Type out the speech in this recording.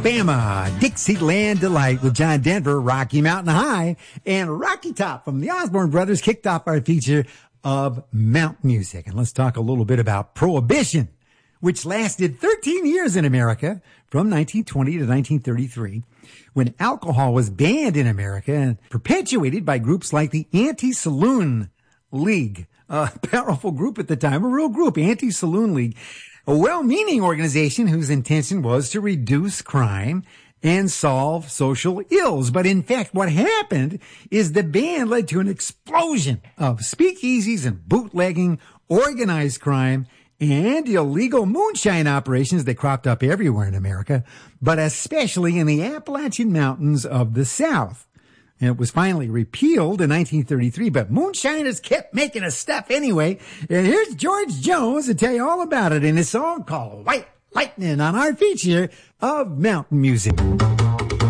Alabama, Dixieland Delight with John Denver, Rocky Mountain High, and Rocky Top from the Osborne Brothers kicked off our feature of Mountain Music. And let's talk a little bit about Prohibition, which lasted 13 years in America from 1920 to 1933, when alcohol was banned in America and perpetuated by groups like the Anti-Saloon League, a powerful group at the time, a real group, Anti-Saloon League, a well-meaning organization whose intention was to reduce crime and solve social ills. But in fact, what happened is the ban led to an explosion of speakeasies and bootlegging, organized crime, and illegal moonshine operations that cropped up everywhere in America, but especially in the Appalachian Mountains of the South. And it was finally repealed in 1933, but moonshiners kept making us stuff anyway. And here's George Jones to tell you all about it in a song called White Lightning on our feature of Mountain Music.